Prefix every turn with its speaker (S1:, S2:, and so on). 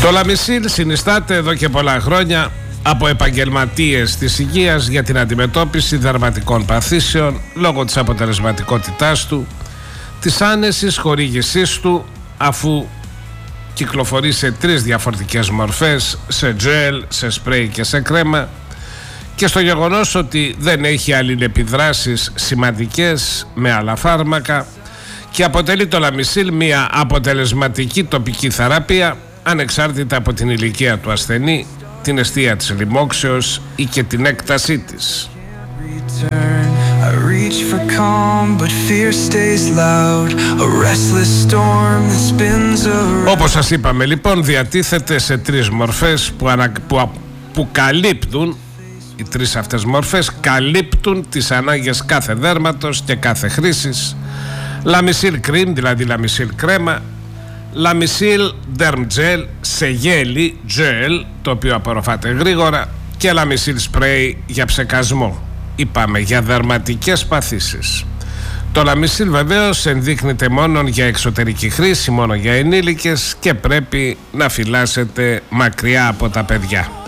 S1: Το Λαμισίλ συνιστάται εδώ και πολλά χρόνια από επαγγελματίες της υγείας για την αντιμετώπιση δερματικών παθήσεων λόγω της αποτελεσματικότητάς του, της άνεσης χορήγησής του, αφού κυκλοφορεί σε 3 διαφορετικές μορφές, σε τζέλ, σε σπρέι και σε κρέμα, και στο γεγονός ότι δεν έχει αλληλεπιδράσεις σημαντικές με άλλα φάρμακα και αποτελεί το Λαμισίλ μια αποτελεσματική τοπική θεραπεία ανεξάρτητα από την ηλικία του ασθενή, την εστία της λοιμόξεως ή και την έκτασή της. Όπως σας είπαμε λοιπόν, διατίθεται σε 3 μορφές που καλύπτουν, οι 3 αυτές μορφές καλύπτουν τις ανάγκες κάθε δέρματος και κάθε χρήσης. Λαμισίλ Cream, δηλαδή Λαμισίλ κρέμα, Λαμισίλ Derm Gel σε γέλι, gel, το οποίο απορροφάται γρήγορα, και Λαμισίλ Spray για ψεκασμό. Είπαμε για δερματικές παθήσεις. Το Λαμισίλ βεβαίως ενδείκνυται μόνο για εξωτερική χρήση, μόνο για ενήλικες, και πρέπει να φυλάσσετε μακριά από τα παιδιά.